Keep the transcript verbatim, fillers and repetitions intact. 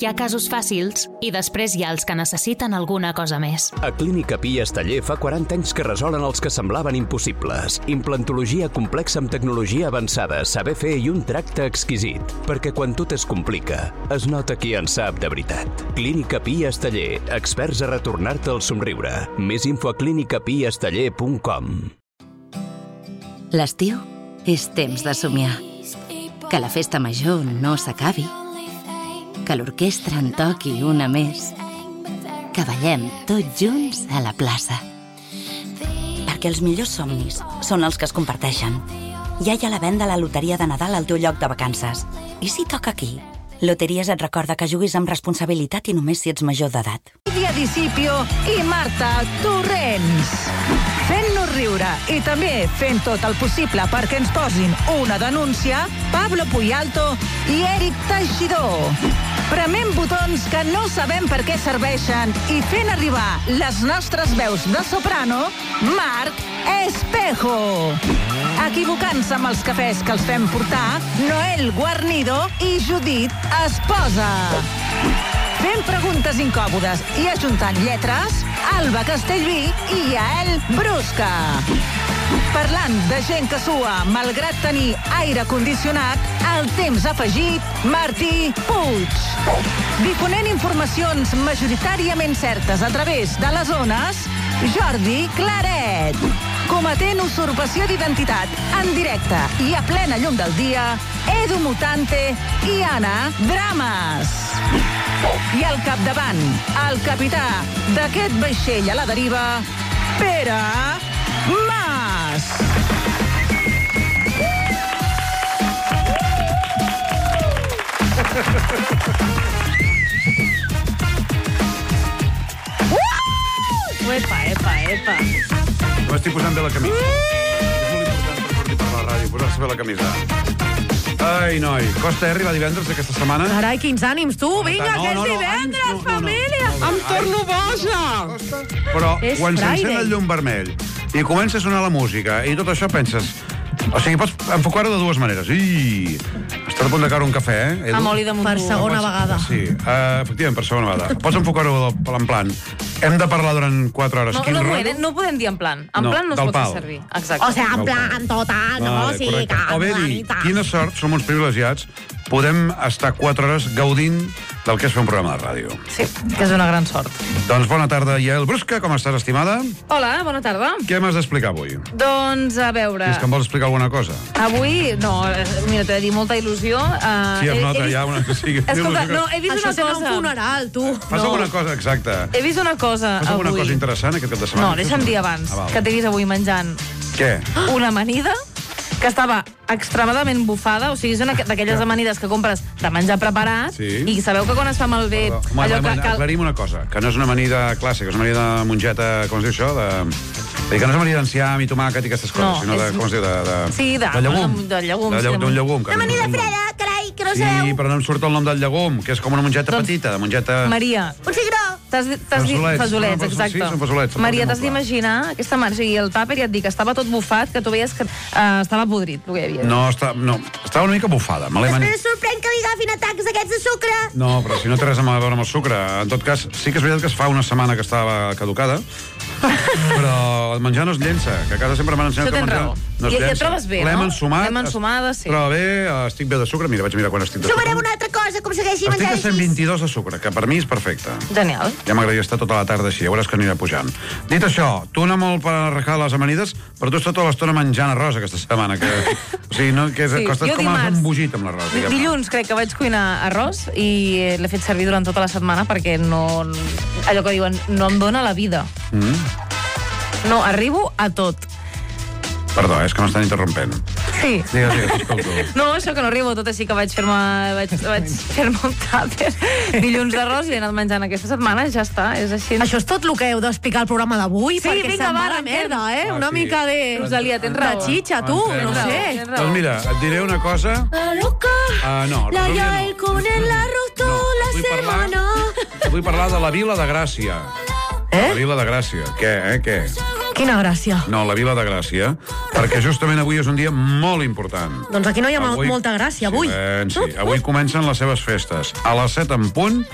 Hi ha casos fàcils i després hi ha els que necessiten alguna cosa més. A Clínica Pi Esteller fa quaranta anys que resolen els que semblaven impossibles. Implantologia complexa amb tecnologia avançada, saber fer i un tracte exquisit. Perquè quan tot es complica, es nota qui en sap de veritat. Clínica Pi Esteller, experts a retornar-te el somriure. Més info a clínica pi esteller punt com. L'estiu és temps de somiar. Que la festa major no s'acabi. Que l'orquestra en toqui una més. Que ballem tots junts a la plaça. Perquè els millors somnis són els que es comparteixen. Ja hi ha la venda a la loteria de Nadal al teu lloc de vacances. I si toca aquí? Loteries et recorda que juguis amb responsabilitat i només si ets major d'edat. Lídia Discipio i Marta Torrents. Fent-nos riure i també fent tot el possible perquè ens posin una denúncia, Pablo Puyalto i Eric Teixidor. Premem botons que no sabem per què serveixen i fent arribar les nostres veus de soprano, Marc Espejo. Equivocant-se amb els cafès que els fem portar, Noel Guarnido i Judit Esposa. Fent preguntes incòmodes i ajuntant lletres, Alba Castellví i Yael Brusca. Parlant de gent que sua, malgrat tenir aire condicionat, el temps afegit, Martí Puig. Difonent informacions majoritàriament certes a través de les ones, Jordi Claret. Cometent usurpació d'identitat en directe i a plena llum del dia, Edu Mutante i Anna Drames. I al capdavant, el capità d'aquest vaixell a la deriva, Pere Mas. Epa, epa, epa. M'estic posant bé la camisa. Mm! És molt important per sortir per la ràdio, posar-se bé la camisa. Ai, noi, costa arribar divendres d'aquesta setmana? Carai, quins ànims, tu! Vinga, no, que és no, no, divendres, ànims, no, família! no, no, no. Em torno boja! Costa? Però És quan Friday. s'encén el llum vermell i comença a sonar la música i tot això penses... O sigui, pots enfocar-ho de dues maneres. Ii, està a punt de caure un cafè, eh? Edu? Amb oli de Per Montbú. segona Pots- vegada. Sí, uh, efectivament, per segona vegada. Pots enfocar-ho en plan... Hem de parlar durant quatre hores. No, Quin no, rotllo? podem, no podem dir en plan. En No, plan no es del pot fer pal. servir. Exacte. O sea, en plan total, no? Vale, Sí, correcte. que O bé dir, bonita. quina sort, som uns privilegiats, podem estar quatre hores gaudint del que és fer un programa de ràdio. Sí, que és una gran sort. Doncs bona tarda, Yael Brusca, com estàs, estimada? Hola, bona tarda. Què m'has d'explicar avui? Doncs, a veure... És que em vols explicar alguna cosa? Avui, no, eh, mira, t'he de dir molta il·lusió. Uh, Sí, em nota, ja una que sigui. Escolta, no, he vist Això una sembla un cosa. funeral, tu. Fas no. alguna cosa, exacte. He vist una cosa Fas alguna avui. cosa interessant aquest cap de setmana? No, deixa'm dir abans, Ah, val. que t'he vist avui menjant Què? una amanida que estava extremadament bufada, o sigui, és una d'aquelles amanides que compres de menjar preparat, Sí. i sabeu que quan es fa malbé... Perdó. Home, allò home, que cal... aclarim una cosa, que no és una amanida clàssica, és una amanida de mongeta, com es diu això? De... Vull dir que no és amanida d'enciam i tomàquet i aquestes coses, No, sinó de, és- com es diu, de, de... Sí, de- de llegum. de llegum, De sí, llegum, de- d'un llegum. que Una no- amanida no- freda, carai, que no Sí, sabeu. però no em surt el nom del llegum, que és com una mongeta Doncs- petita, de mongeta... Maria, Un cigró. t'has t'has dit... Fasolets. Fasolets, No, exacte. sí, són fasolets, Maria, són t'has molt clar. d'imaginar aquesta mar, o sigui, el tàper, ja et dic, estava tot bufat, que tu veies que uh, estava podrit, el que hi havia. No, està, no, estava una mica bufada. Me l'he Després menjat. es sorprèn que li agafin atacs d'aquests de sucre. No, però si no té res a veure amb el sucre. En tot cas, sí que és veritat que es fa una setmana que estava caducada, però el menjar no es llença, que a casa sempre m'han ensenyat Això que el tens menjar raó. no es I- i et llença. trobes bé, L'hem no? ensumat. L'hem ensumada, es sí. troba bé, estic bé de sucre. Mira, vaig mirar quan estic de sucre. Sumarem una altra cosa, com segueixi Estic a menjant cent així. vint-i-dos de sucre, que per mi és perfecte. Genial. Ja m'agradaria estar tota la tarda així, ja veuràs que anirà pujant. Dit això, tu anar molt per arrejar les amanides, però tu estàs tota l'estona menjant arròs aquesta setmana, que, o sigui, no, que és, Sí, que estàs jo com dimarts- embogit amb l'arròs. diguem-ne. Dilluns crec que vaig cuinar arròs i l'he fet servir durant tota la setmana perquè no... Allò que diuen, no em dóna la vida. Mm. No, arribo a tot. Perdó, és que m'estan interrompent. Sí. Digues, digues, t'escolto. No, això que no arribo a tot, així que vaig fer-me vaig, vaig fer-me un tàper dilluns d'arròs i he anat menjant aquesta setmana, ja està, és així. Això és tot el que heu d'explicar al programa d'avui, Sí, perquè vinga, se'n va, va la arrenquem. merda, eh? Ah, Una sí. mica de... Rosalia, tens raó. De xitxa, tu, Tens no raó, sé. tens raó. Doncs mira, et diré una cosa... La loca, Uh, no, la Rosalia Yael no. con el arroz toda No, la vull parlar- semana. Vull parlar de la Vila de Gràcia. Eh? La Vila de Gràcia. Què, eh, què? Quina gràcia. No, la Vila de Gràcia, perquè justament avui és un dia molt important. Doncs aquí no hi ha Avui- molta gràcia, avui. Sí, ben, sí. Avui comencen les seves festes. A les set en punt